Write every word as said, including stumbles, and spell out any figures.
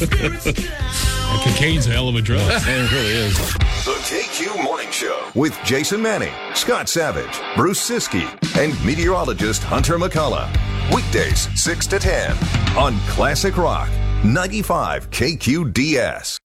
Cocaine's a hell of a drug. It really is. The K Q Morning Show with Jason Manning, Scott Savage, Bruce Siskey, and meteorologist Hunter McCullough. Weekdays six to ten on Classic Rock ninety-five K Q D S.